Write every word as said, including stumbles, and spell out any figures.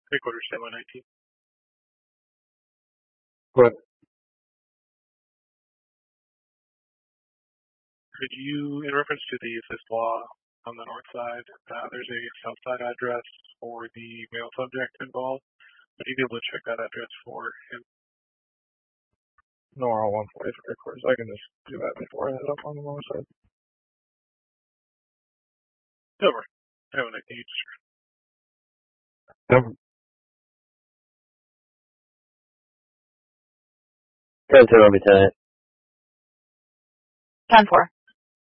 Three quarters, Stanley nineteen. What? Could you, in reference to the fifth law on the north side, uh, there's a south side address for the male subject involved. Would you be able to check that address for him? No, I want forty-three quarters. I can just do that before I head up on the north side. Over. Stanley nineteen. Over. ten zero, Lieutenant. ten four.